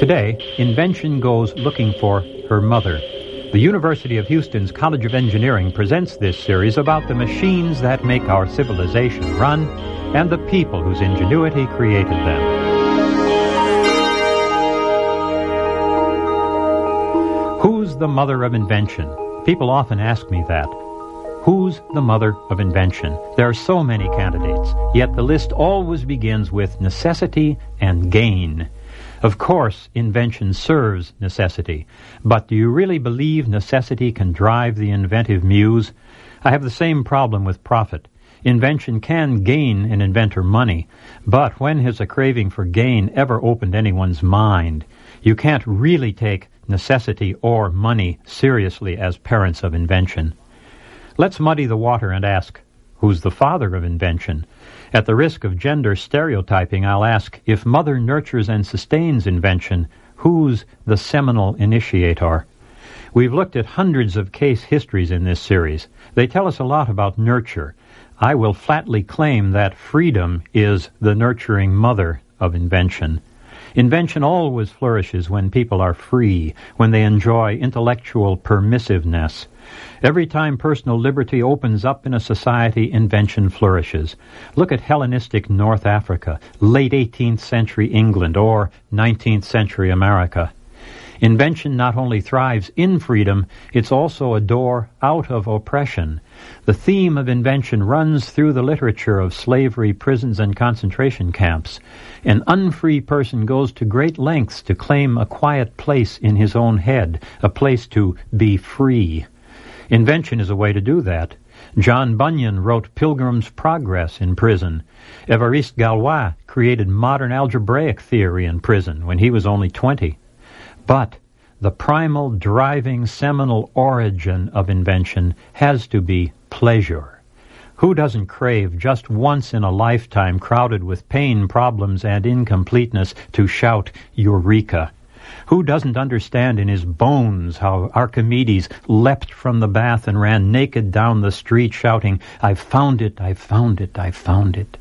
Today, invention goes looking for her mother. The University of Houston's College of Engineering presents this series about the machines that make our civilization run and the people whose ingenuity created them. Who's the mother of invention? People often ask me that. Who's the mother of invention? There are so many candidates, yet the list always begins with necessity and gain. Of course, invention serves necessity, but do you really believe necessity can drive the inventive muse? I have the same problem with profit. Invention can gain an inventor money, but when has a craving for gain ever opened anyone's mind? You can't really take necessity or money seriously as parents of invention. Let's muddy the water and ask, who's the father of invention? At the risk of gender stereotyping, I'll ask, if mother nurtures and sustains invention, who's the seminal initiator? We've looked at hundreds of case histories in this series. They tell us a lot about nurture. I will flatly claim that freedom is the nurturing mother of invention. Invention always flourishes when people are free, when they enjoy intellectual permissiveness. Every time personal liberty opens up in a society, invention flourishes. Look at Hellenistic North Africa, late 18th century England, or 19th century America. Invention not only thrives in freedom, it's also a door out of oppression. The theme of invention runs through the literature of slavery, prisons, and concentration camps. An unfree person goes to great lengths to claim a quiet place in his own head, a place to be free. Invention is a way to do that. John Bunyan wrote Pilgrim's Progress in prison. Évariste Galois created modern algebraic theory in prison when he was only 20. But the primal, driving, seminal origin of invention has to be pleasure. Who doesn't crave, just once in a lifetime, crowded with pain, problems, and incompleteness, to shout, Eureka? Who doesn't understand in his bones how Archimedes leapt from the bath and ran naked down the street shouting, I've found it, I've found it, I've found it?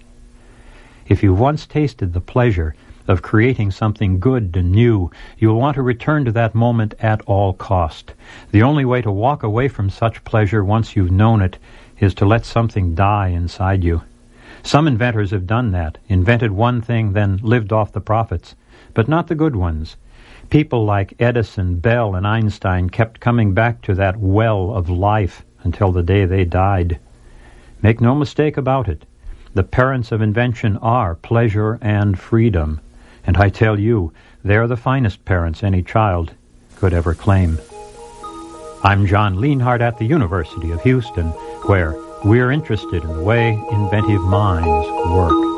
If you once tasted the pleasure of creating something good and new, you'll want to return to that moment at all cost. The only way to walk away from such pleasure once you've known it is to let something die inside you. Some inventors have done that, invented one thing, then lived off the profits, but not the good ones. People like Edison, Bell, and Einstein kept coming back to that well of life until the day they died. Make no mistake about it. The parents of invention are pleasure and freedom. And I tell you, they're the finest parents any child could ever claim. I'm John Lienhardt at the University of Houston, where we're interested in the way inventive minds work.